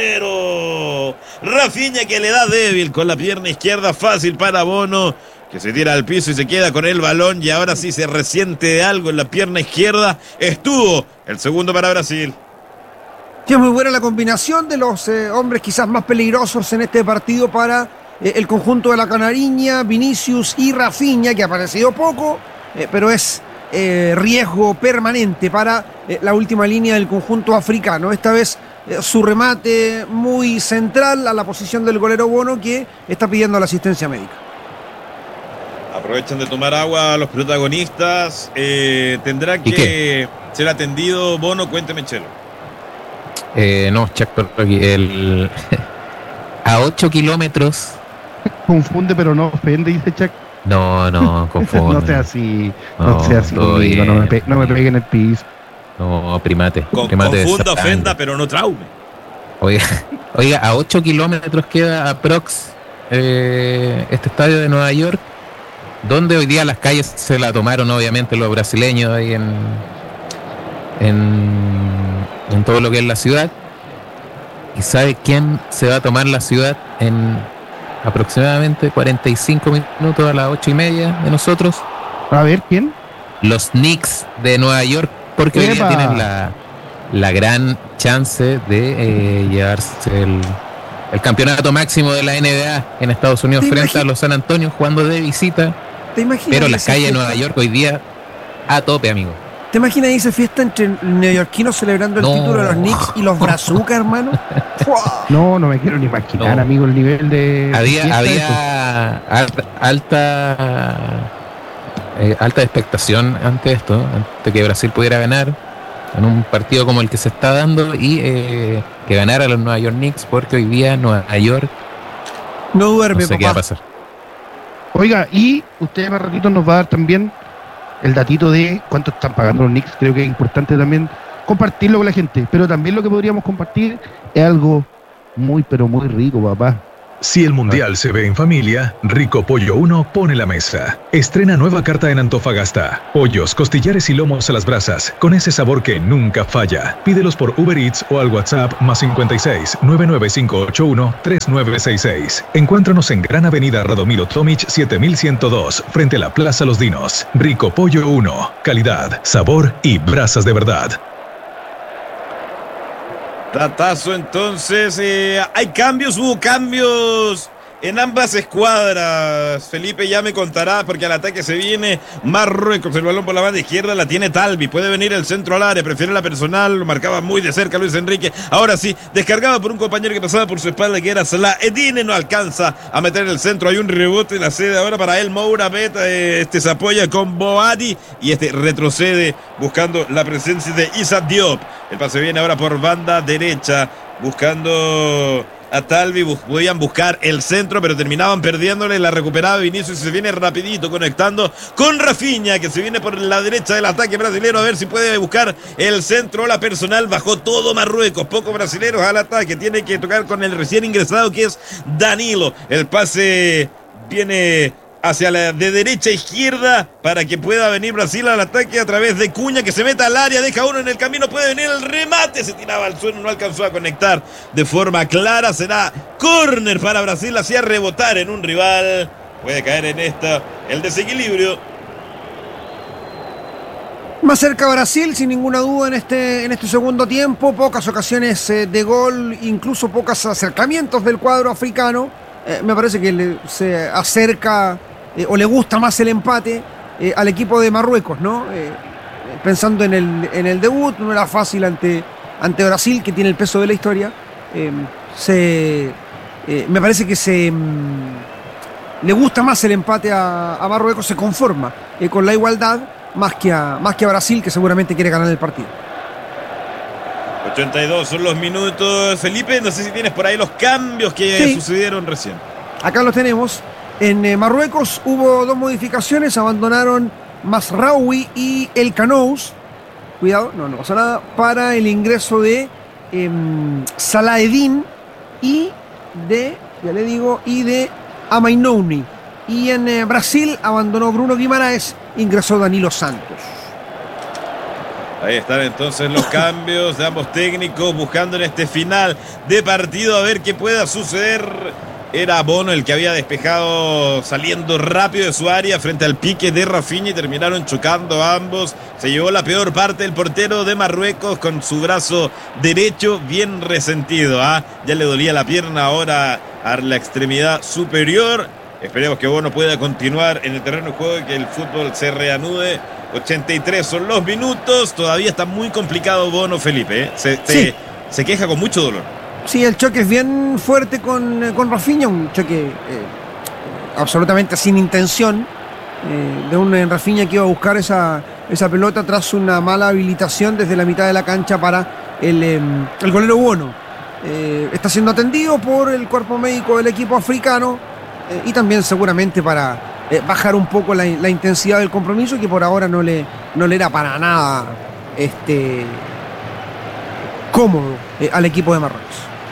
portero Rafinha, que le da débil con la pierna izquierda, fácil para Bono, que se tira al piso y se queda con el balón, y ahora sí se resiente de algo en la pierna izquierda. Estuvo el segundo para Brasil. Sí, es muy buena la combinación de los eh, hombres quizás más peligrosos en este partido para eh, el conjunto de la Canariña, Vinicius y Rafinha, que ha aparecido poco, eh, pero es eh, riesgo permanente para eh, la última línea del conjunto africano. Esta vez eh, su remate muy central a la posición del golero Bono, que está pidiendo la asistencia médica. Aprovechan de tomar agua los protagonistas. Eh, tendrá que ser atendido Bono. Cuénteme, Chelo. Eh, no, Chuck, el, a ocho kilómetros. Confunde, pero no ofende, dice Chuck. No, no, confunde. No sea así, no, no sea así conmigo, no me, pe no me pegue en el piso. No, primate. Con, primate confunda, ofenda, pero no traume. Oiga, oiga, a ocho kilómetros queda aprox eh, este estadio de Nueva York, donde hoy día las calles se la tomaron obviamente los brasileños ahí en... en en todo lo que es la ciudad. ¿Y sabe quién se va a tomar la ciudad en aproximadamente cuarenta y cinco minutos, a las ocho y media de nosotros? A ver, ¿quién? Los Knicks de Nueva York, porque ¡Epa! Hoy día tienen la, la gran chance de eh, llevarse el, el campeonato máximo de la N B A en Estados Unidos frente a los San Antonio, jugando de visita. ¿Te imaginas? Pero las calles de Nueva York hoy día a tope, amigo. ¿Te imaginas ahí esa fiesta entre neoyorquinos celebrando el No. título de los Knicks y los Brazucas, hermano? ¡Fua! No, no me quiero ni imaginar, No. amigo, el nivel de. Había, fiesta de eso. había alta alta, eh, alta expectación ante esto, ante que Brasil pudiera ganar en un partido como el que se está dando y eh, que ganara los Nueva York Knicks, porque hoy día Nueva York No duerme, no sé qué va a papá. pasar. Oiga, y usted más ratito nos va a dar también el datito de cuánto están pagando los Knicks. Creo que es importante también compartirlo con la gente. Pero también lo que podríamos compartir es algo muy, pero muy rico, papá. Si el mundial se ve en familia, Rico Pollo uno pone la mesa. Estrena nueva carta en Antofagasta. Pollos, costillares y lomos a las brasas, con ese sabor que nunca falla. Pídelos por Uber Eats o al WhatsApp más cincuenta y seis, nueve nueve cinco ocho uno, tres nueve seis seis. Encuéntranos en Gran Avenida Radomiro Tomic siete mil ciento dos, frente a la Plaza Los Dinos. Rico Pollo uno. Calidad, sabor y brasas de verdad. Datazo entonces, eh, hay cambios, hubo cambios en ambas escuadras. Felipe ya me contará, porque al ataque se viene Marruecos. El balón por la banda izquierda la tiene Talvi. Puede venir el centro al área, prefiere la personal. Lo marcaba muy de cerca Luis Enrique. Ahora sí, descargaba por un compañero que pasaba por su espalda, que era Salah Edine. No alcanza a meter el centro. Hay un rebote en la sede ahora para él. Moura Beta, eh, este se apoya con Boadi y este retrocede buscando la presencia de Issa Diop. El pase viene ahora por banda derecha, buscando a Talvi. Podían buscar el centro, pero terminaban perdiéndole. La recuperaba Vinicius y se viene rapidito conectando con Rafinha, que se viene por la derecha del ataque brasilero, a ver si puede buscar el centro. La personal bajó todo Marruecos, pocos brasileros al ataque. Tiene que tocar con el recién ingresado, que es Danilo. El pase viene hacia la de derecha a izquierda para que pueda venir Brasil al ataque a través de Cuña, que se meta al área, deja uno en el camino, puede venir el remate, se tiraba al suelo, no alcanzó a conectar de forma clara. Será córner para Brasil, hacía rebotar en un rival, puede caer en esta el desequilibrio. Más cerca Brasil, sin ninguna duda, en este, en este segundo tiempo. Pocas ocasiones eh, de gol, incluso pocos acercamientos del cuadro africano. Eh, me parece que le, se acerca eh, o le gusta más el empate eh, al equipo de Marruecos, ¿no? Eh, pensando en el, en el debut, no era fácil ante, ante Brasil, que tiene el peso de la historia. Eh, se, eh, me parece que se mm, le gusta más el empate a, a Marruecos, se conforma eh, con la igualdad más que, a, más que a Brasil, que seguramente quiere ganar el partido. ochenta y dos son los minutos. Felipe, no sé si tienes por ahí los cambios que Sí. sucedieron recién. Acá los tenemos. En eh, Marruecos hubo dos modificaciones. Abandonaron Masraoui y El Canous. Cuidado, no, no pasa nada. Para el ingreso de eh, Salah Edine y de, ya le digo, y de Amainouni. Y en eh, Brasil abandonó Bruno Guimaraes, ingresó Danilo Santos. Ahí están entonces los cambios de ambos técnicos, buscando en este final de partido a ver qué pueda suceder. Era Bono el que había despejado saliendo rápido de su área frente al pique de Rafinha y terminaron chocando ambos. Se llevó la peor parte el portero de Marruecos con su brazo derecho bien resentido. ¿ah? Ya le dolía la pierna ahora a la extremidad superior. Esperemos que Bono pueda continuar en el terreno de juego y que el fútbol se reanude. ochenta y tres son los minutos. Todavía está muy complicado Bono, Felipe. ¿eh? Se, se, Sí. se queja con mucho dolor. Sí, el choque es bien fuerte con, eh, con Rafinha, un choque eh, absolutamente sin intención eh, de un eh, Rafinha que iba a buscar esa, esa pelota tras una mala habilitación desde la mitad de la cancha para el, eh, el golero Bono. Eh, está siendo atendido por el cuerpo médico del equipo africano eh, y también seguramente para eh, bajar un poco la, la intensidad del compromiso, que por ahora no le, no le era para nada este, cómodo eh, al equipo de Marruecos.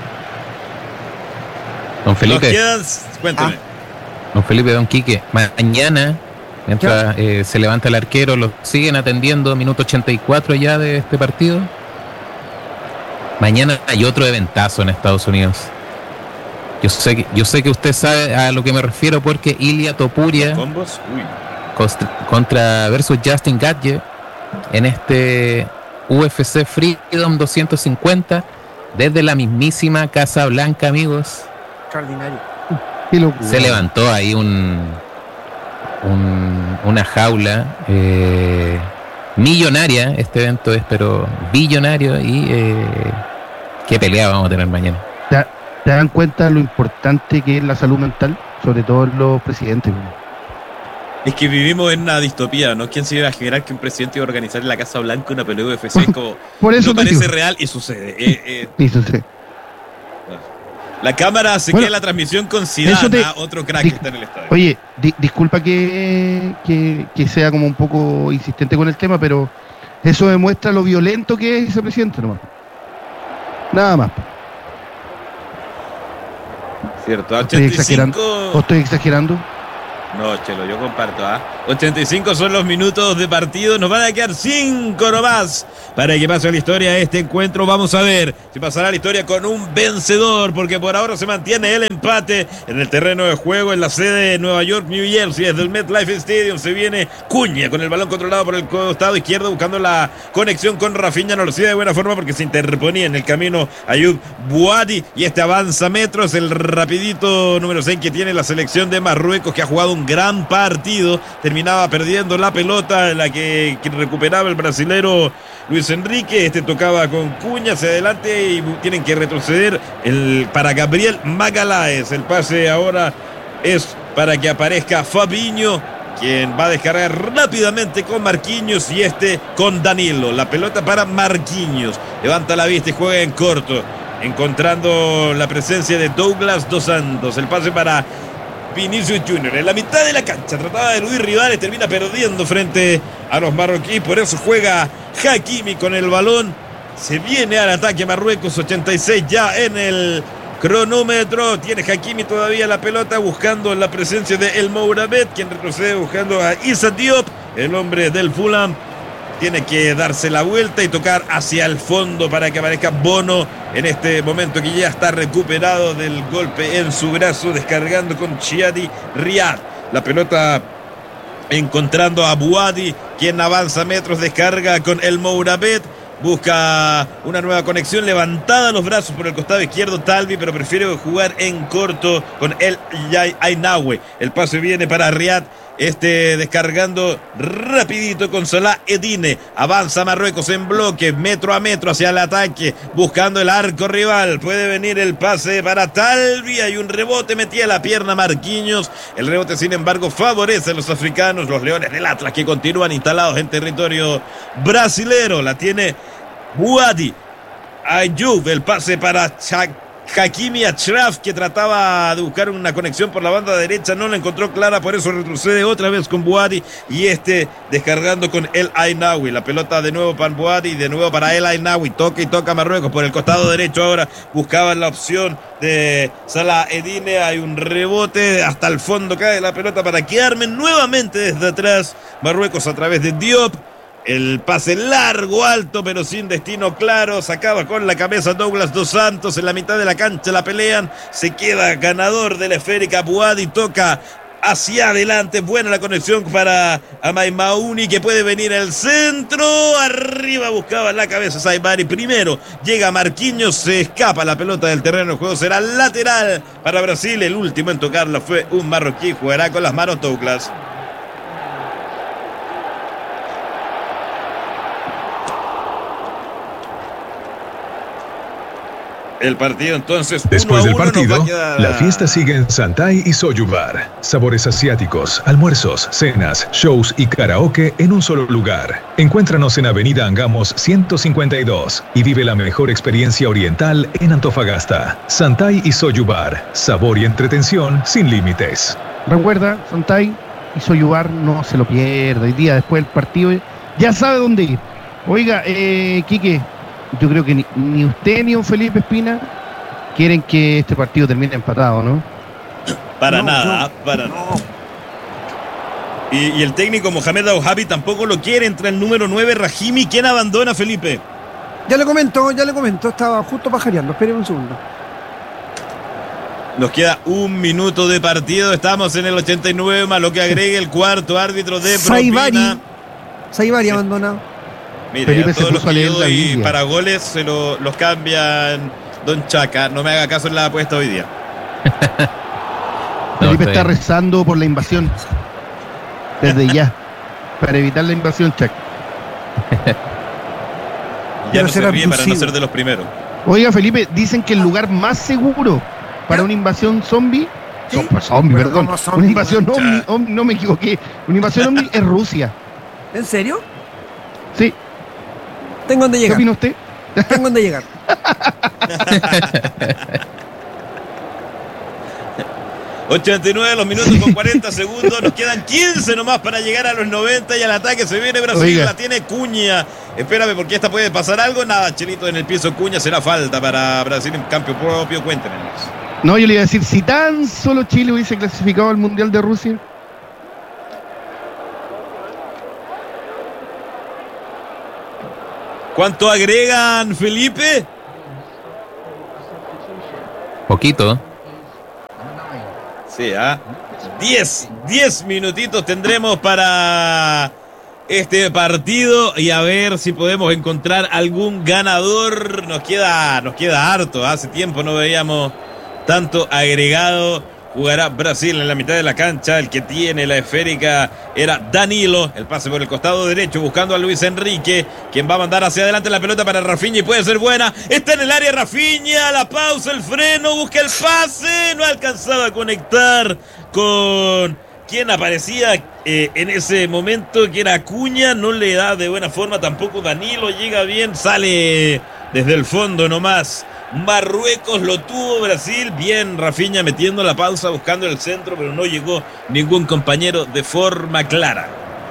Don Nos Felipe, quedan, cuéntame. don Felipe, don Quique, mañana, mientras eh, se levanta el arquero, lo siguen atendiendo, minuto ochenta y cuatro ya de este partido. Mañana hay otro eventazo en Estados Unidos. Yo sé que, yo sé que usted sabe a lo que me refiero, porque Ilia Topuria ¿Combos? Uy. contra, contra versus Justin Gaethje en este U F C Freedom doscientos cincuenta desde la mismísima Casa Blanca, amigos. Extraordinario. Qué locura. Se levantó ahí un, un una jaula eh, millonaria, este evento es pero billonario y eh, qué pelea vamos a tener mañana. ¿Te, te dan cuenta de lo importante que es la salud mental? Sobre todo los presidentes. Es que vivimos en una distopía, ¿no? ¿Quién se iba a generar que un presidente iba a organizar en la Casa Blanca una pelea de U F C? Como, Por eso no parece digo. real y sucede. Eh, eh, Sí, sí, sí. la cámara se Bueno, queda la transmisión con eso Zidane, te- ¿ah? Otro crack di- que está en el estadio. Oye, di- disculpa que, que, que sea como un poco insistente con el tema, pero eso demuestra lo violento que es ese presidente nomás. Nada más. Cierto, a Estoy exagerando. ¿O ochenta y cinco... estoy exagerando? No, Chelo, yo comparto, ¿ah? ochenta y cinco son los minutos de partido, nos van a quedar cinco nomás para que pase la historia de este encuentro. Vamos a ver si pasará la historia con un vencedor, porque por ahora se mantiene el empate en el terreno de juego en la sede de Nueva York, New Jersey, desde el MetLife Stadium. Se viene Cuña con el balón controlado por el costado izquierdo, buscando la conexión con Rafinha. No lo hacía de buena forma porque se interponía en el camino Ayoub Buadi, y este avanza metros, el rapidito número seis que tiene la selección de Marruecos, que ha jugado un gran partido. Terminaba perdiendo la pelota, la que, que recuperaba el brasilero Luis Enrique. Este tocaba con Cuña hacia adelante y tienen que retroceder el, para Gabriel Magaláes. El pase ahora es para que aparezca Fabinho, quien va a descargar rápidamente con Marquinhos, y este con Danilo. La pelota para Marquinhos, levanta la vista y juega en corto, encontrando la presencia de Douglas Dos Santos. El pase para Vinicius Junior en la mitad de la cancha, trataba de eludir rivales, termina perdiendo frente a los marroquíes, por eso juega Hakimi con el balón. Se viene al ataque Marruecos, ochenta y seis ya en el cronómetro. Tiene Hakimi todavía la pelota, buscando la presencia de El Mouravet, quien retrocede buscando a Issa Diop, el hombre del Fulham. Tiene que darse la vuelta y tocar hacia el fondo para que aparezca Bono en este momento, que ya está recuperado del golpe en su brazo, descargando con Chiadi Riyad. La pelota encontrando a Buadi, quien avanza metros, descarga con El Mouravet. Busca una nueva conexión, levantada los brazos por el costado izquierdo Talvi, pero prefiere jugar en corto con El Ainaoui. El pase viene para Riyad, este descargando rapidito con Salah Edine. Avanza Marruecos en bloque, metro a metro hacia el ataque, buscando el arco rival. Puede venir el pase para Talvi, hay un rebote, metía la pierna Marquinhos. El rebote, sin embargo, favorece a los africanos, los Leones del Atlas, que continúan instalados en territorio brasilero. La tiene Buadi. Ayoub, el pase para Chak Hakimi Achraf, que trataba de buscar una conexión por la banda derecha, no la encontró clara, por eso retrocede otra vez con Buadi, y este descargando con El Ainaoui. La pelota de nuevo para Buadi, de nuevo para El Ainaoui, toca y toca Marruecos por el costado derecho. Ahora buscaban la opción de Salah Edine, hay un rebote, hasta el fondo cae la pelota para que armen nuevamente desde atrás Marruecos a través de Diop. El pase largo, alto, pero sin destino claro. Sacaba con la cabeza Douglas Dos Santos. En la mitad de la cancha la pelean. Se queda ganador de la esférica. Buadi toca hacia adelante. Buena la conexión para Amai Mauni, que puede venir al centro. Arriba buscaba la cabeza Saibari. Primero llega Marquinhos. Se escapa la pelota del terreno de juego. Será lateral para Brasil. El último en tocarla fue un marroquí. Jugará con las manos Douglas. El partido entonces Después uno a del uno, partido, nos va a quedar... la fiesta sigue en Santay y Soyu Bar. Sabores asiáticos, almuerzos, cenas, shows y karaoke en un solo lugar. Encuéntranos en Avenida Angamos ciento cincuenta y dos y vive la mejor experiencia oriental en Antofagasta. Santay y Soyu Bar. Sabor y entretención sin límites. Recuerda, Santay y Soyubar, no se lo pierda. Hoy día, después del partido, ya sabe dónde ir. Oiga, eh, Quique, yo creo que ni, ni usted ni don Felipe Espina quieren que este partido termine empatado, ¿no? Para No, nada, no, para no. nada. Y, y el técnico Mohamed Aouhabi tampoco lo quiere. Entra el número nueve, Rahimi. ¿Quién abandona, Felipe? Ya le comento, ya le comento. Estaba justo pajareando. Espere un segundo. Nos queda un minuto de partido. Estamos en el ochenta y nueve, más lo que agregue el cuarto árbitro de Saibari. propina. Saibari abandona. Mire, Felipe a se todos los puso a que leer yo la doy Biblia. para goles se lo, los cambian Don Chaca. No me haga caso en la apuesta hoy día. No, Felipe está está bien. rezando por la invasión. Desde ya. Para evitar la invasión, Chac. Ya no se será ríe para no impulsivo. ser de los primeros. Oiga, Felipe, dicen que el lugar más seguro para una invasión zombie, ¿Sí? so- zombie, Pero perdón, como zombie, una invasión ya. ovni, ovni, no me equivoqué, una invasión ovni es Rusia. ¿En serio? Sí, Tengo donde ¿qué llegar. opina usted? Tengo donde llegar. ochenta y nueve los minutos con cuarenta segundos. Nos quedan quince nomás para llegar a los noventa y al ataque se viene Brasil. Oiga. La tiene Cuña. Espérame, porque esta puede pasar algo. Nada, Chelito en el piso. Cuña será falta para Brasil en campo propio. Cuéntenos. No, yo le iba a decir, si tan solo Chile hubiese clasificado al Mundial de Rusia. ¿Cuánto agregan, Felipe? Poquito. Sí, ¿ah? diez, diez minutitos tendremos para este partido y a ver si podemos encontrar algún ganador. Nos queda, nos queda harto. Hace tiempo no veíamos tanto agregado. Jugará Brasil en la mitad de la cancha. El que tiene la esférica era Danilo. El pase por el costado derecho buscando a Luis Enrique, quien va a mandar hacia adelante la pelota para Rafinha y puede ser buena. Está en el área Rafinha. La pausa, el freno, busca el pase. No ha alcanzado a conectar con quien aparecía eh, en ese momento, que era Acuña. No le da de buena forma tampoco Danilo. Llega bien, sale desde el fondo nomás. Marruecos lo tuvo Brasil. Bien Rafinha metiendo la pausa, buscando el centro, pero no llegó ningún compañero de forma clara.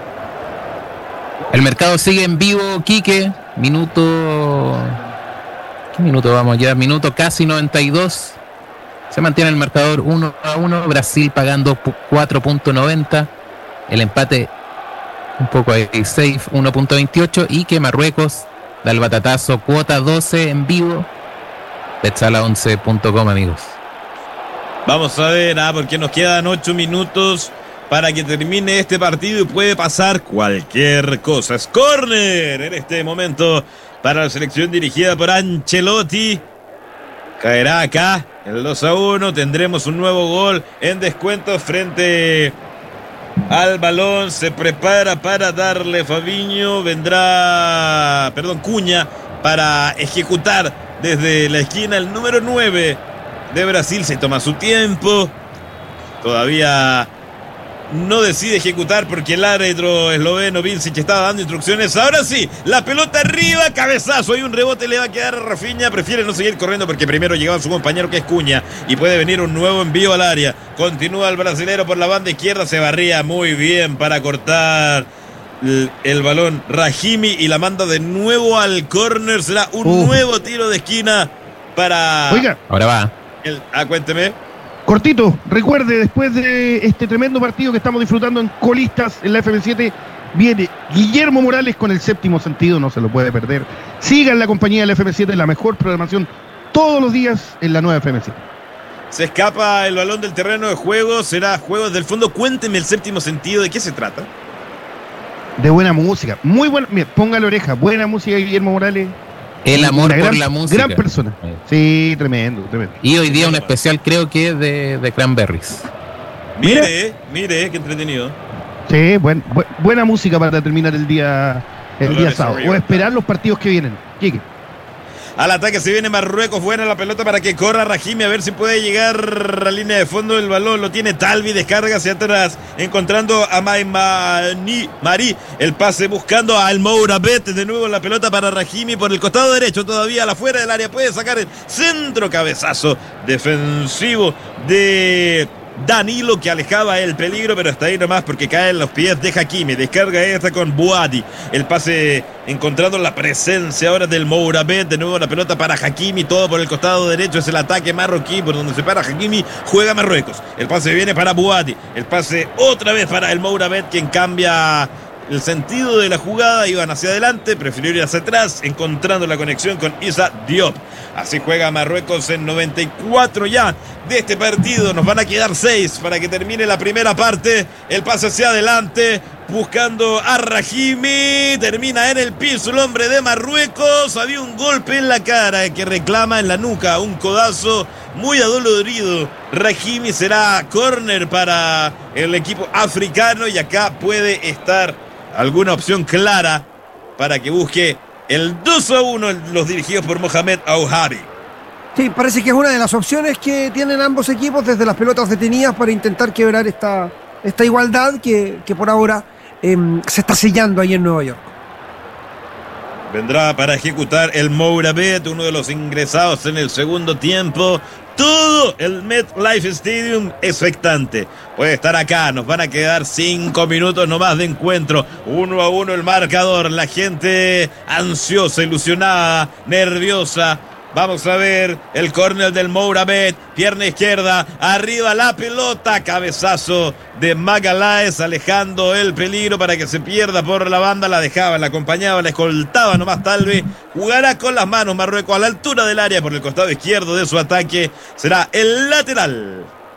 El mercado sigue en vivo, Quique. Minuto... ¿Qué minuto vamos ya? Minuto casi noventa y dos. Se mantiene el marcador uno a uno. Brasil pagando cuatro punto noventa. El empate un poco ahí safe, uno punto veintiocho. Y que Marruecos da el batatazo, cuota doce en vivo. Betsala once punto com, amigos. Vamos a ver, ah, porque nos quedan ocho minutos para que termine este partido y puede pasar cualquier cosa. Es córner en este momento para la selección dirigida por Ancelotti. Caerá acá el dos a uno. Tendremos un nuevo gol en descuento frente al balón. Se prepara para darle Fabinho. Vendrá, perdón, Cuña para ejecutar desde la esquina el número nueve de Brasil. Se toma su tiempo. Todavía no decide ejecutar porque el árbitro esloveno Vilsic estaba dando instrucciones. Ahora sí, la pelota arriba, cabezazo. Hay un rebote, le va a quedar a Rafinha. Prefiere no seguir corriendo porque primero llegaba su compañero, que es Cuña, y puede venir un nuevo envío al área. Continúa el brasilero por la banda izquierda. Se barría muy bien para cortar el, el balón Rahimi y la manda de nuevo al córner. Será un Uh. nuevo tiro de esquina para... Oiga, Ahora va. el, ah, cuénteme. cortito, recuerde, después de este tremendo partido que estamos disfrutando en Colistas, en la F M siete, viene Guillermo Morales con el séptimo sentido, no se lo puede perder. Sigan la compañía de la F M siete, la mejor programación todos los días en la nueva F M siete. Se escapa el balón del terreno de juego. Será Juegos del Fondo. Cuénteme el séptimo sentido. ¿De qué se trata? De buena música, muy buena, mira, ponga la oreja, buena música de Guillermo Morales. El amor Una por gran, la música. gran persona. Sí, tremendo, tremendo. Y hoy día un especial, creo que de, de Cranberries. Mire, mire, qué entretenido. Sí, buen, bu- buena música para terminar el día el día Dolores sábado. arriba. O esperar los partidos que vienen. Quique. Al ataque se viene Marruecos. Buena la pelota para que corra Rahimi. A ver si puede llegar a la línea de fondo del balón. Lo tiene Talvi. Descarga hacia atrás. Encontrando a Maimani Mari. El pase buscando a Almourabet. De nuevo la pelota para Rahimi por el costado derecho. Todavía a la fuera del área. Puede sacar el centro, cabezazo defensivo de Danilo, que alejaba el peligro, pero hasta ahí nomás porque cae en los pies de Hakimi. Descarga esta con Boadi. El pase encontrando la presencia ahora del Mourabet. De nuevo la pelota para Hakimi, todo por el costado derecho. Es el ataque marroquí por donde se para Hakimi. Juega Marruecos. El pase viene para Boadi. El pase otra vez para el Mourabet, quien cambia el sentido de la jugada. Iban hacia adelante, prefirió ir hacia atrás, encontrando la conexión con Issa Diop. Así juega Marruecos en noventa y cuatro ya de este partido. Nos van a quedar seis para que termine la primera parte. El pase hacia adelante, buscando a Rahimi. Termina en el piso el hombre de Marruecos. Había un golpe en la cara que reclama en la nuca, un codazo muy adolorido. Rahimi. Será córner para el equipo africano y acá puede estar alguna opción clara para que busque el dos a uno, los dirigidos por Mohamed Ouahabi. Sí, parece que es una de las opciones que tienen ambos equipos desde las pelotas detenidas para intentar quebrar esta, esta igualdad que, que por ahora eh, se está sellando ahí en Nueva York. Vendrá para ejecutar el Mourabet, uno de los ingresados en el segundo tiempo. Todo el MetLife Stadium expectante. Puede estar acá, nos van a quedar cinco minutos nomás de encuentro. Uno a uno el marcador. La gente ansiosa, ilusionada, nerviosa. Vamos a ver el córner del Mourabet, pierna izquierda, arriba la pelota, cabezazo de Magaláes, alejando el peligro para que se pierda por la banda, la dejaba, la acompañaba, la escoltaba nomás tal vez, jugará con las manos Marruecos a la altura del área por el costado izquierdo de su ataque, será el lateral.